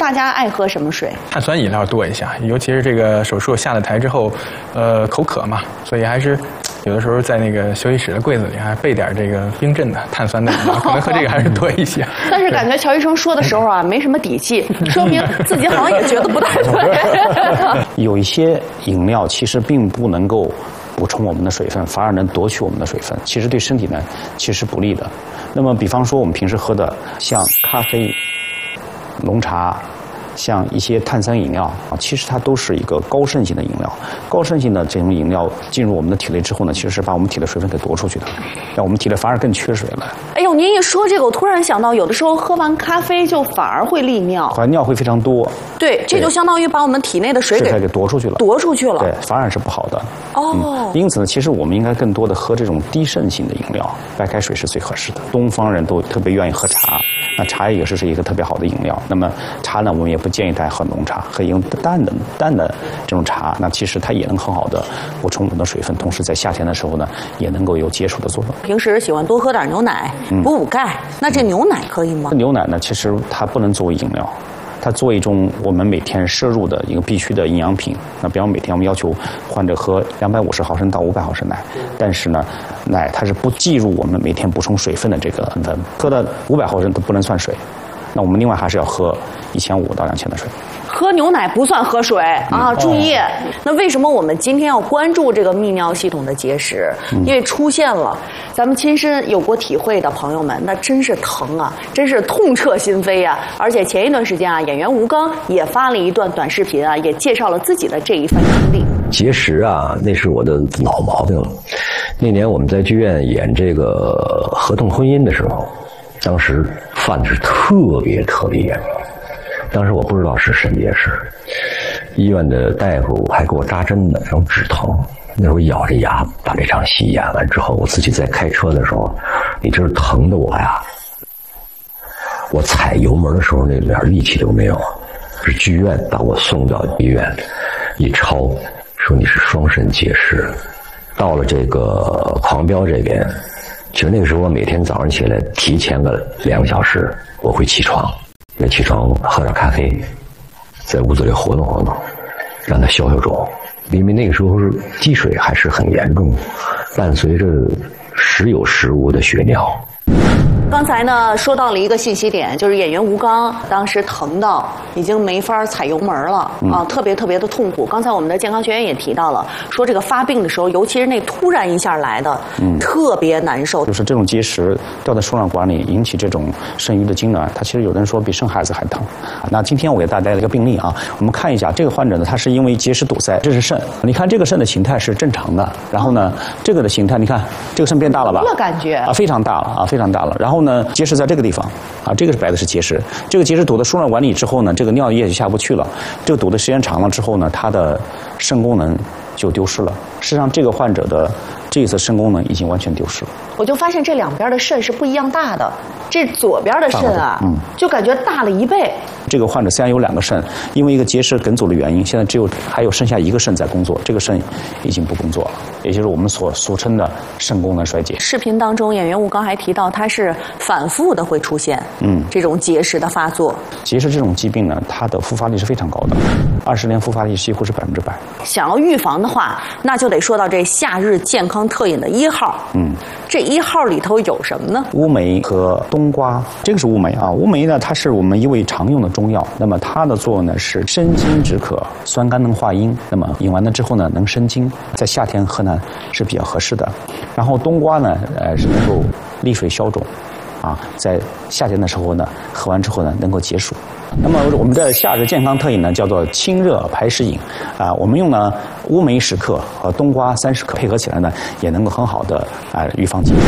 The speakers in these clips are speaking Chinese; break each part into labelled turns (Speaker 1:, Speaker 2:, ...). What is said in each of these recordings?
Speaker 1: 大家爱喝什么水？
Speaker 2: 碳酸饮料多一下，尤其是这个手术下了台之后，口渴嘛，所以还是有的时候在那个休息室的柜子里还备点这个冰镇的碳酸的饮料，可能喝这个还是多一些。
Speaker 1: 但是感觉乔医生说的时候啊，没什么底气，说明自己好像也觉得不太对。
Speaker 3: 有一些饮料其实并不能够补充我们的水分，反而能夺取我们的水分，其实对身体呢其实不利的。那么比方说我们平时喝的像咖啡、浓茶，像一些碳酸饮料啊，其实它都是一个高渗性的饮料。高渗性的这种饮料进入我们的体内之后呢，其实是把我们体的水分给夺出去的，让我们体内反而更缺水了。
Speaker 1: 哎呦，您一说这个，我突然想到，有的时候喝完咖啡就反而会利尿，
Speaker 3: 反而尿会非常多。
Speaker 1: 对，这就相当于把我们体内的水
Speaker 3: 给夺出去了，对，反而是不好的。
Speaker 1: 哦，
Speaker 3: 因此呢，其实我们应该更多的喝这种低渗性的饮料，白开水是最合适的。东方人都特别愿意喝茶，那茶也是一个特别好的饮料。那么茶呢，我们也不建议大家喝浓茶，喝一种淡的这种茶，那其实它也能很好的补充我们的水分，同时在夏天的时候呢，也能够有解暑的作用。
Speaker 1: 平时喜欢多喝点牛奶，补钙，那这牛奶可以吗？
Speaker 3: 牛奶呢，其实它不能作为饮料。它作为一种我们每天摄入的一个必须的营养品。那比方每天我们要求患者喝250毫升到500毫升奶，但是呢，奶它是不计入我们每天补充水分的这个成分，喝的500毫升都不能算水。那我们另外还是要喝1500到2000的水。
Speaker 1: 喝牛奶不算喝水啊！注意，那为什么我们今天要关注这个泌尿系统的结石？因为出现了，咱们亲身有过体会的朋友们，那真是疼啊，真是痛彻心扉啊！而且前一段时间啊，演员吴刚也发了一段短视频啊，也介绍了自己的这一番经历。
Speaker 4: 结石啊，那是我的老毛病了。那年我们在剧院演这个合同婚姻的时候，当时犯的是特别严。当时我不知道是肾结石，医院的大夫还给我扎针呢，然后止疼。那时候咬着牙把这场戏演完之后，我自己在开车的时候，你知道疼的我呀，我踩油门的时候那点力气都没有。是剧院把我送到医院，一抄说你是双肾结石。到了这个狂飙这边，其实那个时候我每天早上起来提前个2个小时我会起床。起床喝点咖啡，在屋子里活动，让它消肿。因为那个时候积水还是很严重，伴随着时有时无的血尿。
Speaker 1: 刚才呢说到了一个信息点，就是演员吴刚当时疼到已经没法踩油门了啊，特别的痛苦。刚才我们的健康学员也提到了，说这个发病的时候，尤其是那突然一下来的，特别难受。
Speaker 3: 就是这种结石掉在输卵管里，引起这种肾盂的痉挛，它其实有人说比生孩子还疼。那今天我给大家带来一个病例啊，我们看一下这个患者呢，他是因为结石堵塞，这是肾。你看这个肾的形态是正常的，然后呢，这个的形态，你看这个肾变大了吧？
Speaker 1: 这感觉
Speaker 3: 啊，非常大了啊，非常大了。然后呢，结石在这个地方啊，这个是白的是结石。这个结石堵在输卵管里之后呢，这个尿液就下不去了。这个堵的时间长了之后呢，它的肾功能就丢失了。实际上，这个患者的这一次肾功能已经完全丢失了。
Speaker 1: 我就发现这两边的肾是不一样大的，这左边的肾啊，就感觉大了1倍。
Speaker 3: 这个患者虽然有2个肾，因为一个结石梗阻的原因，现在还有剩下1个肾在工作，这个肾已经不工作了，也就是我们俗称的肾功能衰竭。
Speaker 1: 视频当中，演员吴刚还提到，他是反复的会出现这种结石的发作。
Speaker 3: 结石这种疾病呢，它的复发率是非常高的，20年复发率几乎是100%。
Speaker 1: 想要预防的话，那就得说到这夏日健康特饮的1号。这1号里头有什么呢？
Speaker 3: 乌梅和冬瓜，这个是乌梅啊。乌梅呢，它是我们一味常用的中药，那么它的作用呢是生津止渴，酸甘能化阴。那么饮完了之后呢，能生津，在夏天喝呢是比较合适的。然后冬瓜呢，是能够利水消肿，啊，在夏天的时候呢，喝完之后呢，能够解暑。那么我们的夏日健康特饮呢，叫做清热排湿饮啊。我们用呢乌梅10克和冬瓜30克配合起来呢，也能够很好的预防结石。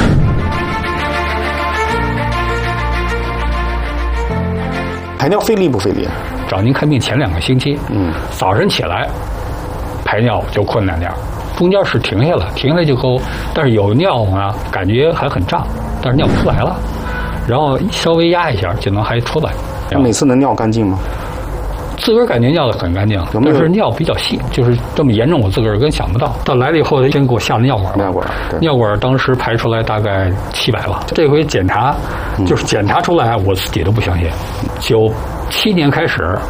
Speaker 3: 排尿费力不费力？
Speaker 5: 找您看病前2个星期，早晨起来排尿就困难点，中间是停下了，停下来就勾，但是有尿啊，感觉还很胀，但是尿不出来了，然后稍微压一下就能还出来。
Speaker 3: 那每次能尿干净吗？
Speaker 5: 自个儿感觉尿得很干净，但是尿比较细，就是这么严重，我自个儿跟想不到。到来了以后，先给我下了尿管，尿管当时排出来大概700了。这回检查，就是检查出来，我自己都不相信。97年开始